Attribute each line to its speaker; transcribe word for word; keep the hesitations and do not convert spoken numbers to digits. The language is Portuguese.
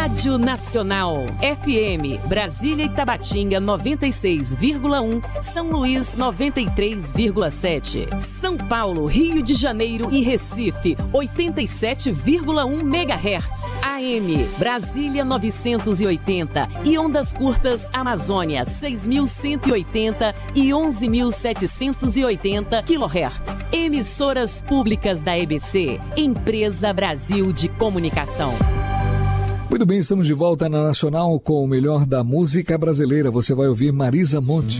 Speaker 1: Rádio Nacional. F M, Brasília e Tabatinga noventa e seis vírgula um, São Luís noventa e três vírgula sete, São Paulo, Rio de Janeiro e Recife oitenta e sete vírgula um megahertz. A M, Brasília novecentos e oitenta e ondas curtas Amazônia seis mil cento e oitenta e onze mil setecentos e oitenta quilohertz. Emissoras públicas da E B C, Empresa Brasil de Comunicação.
Speaker 2: Muito bem, estamos de volta na Nacional com o melhor da música brasileira. Você vai ouvir Marisa Monte.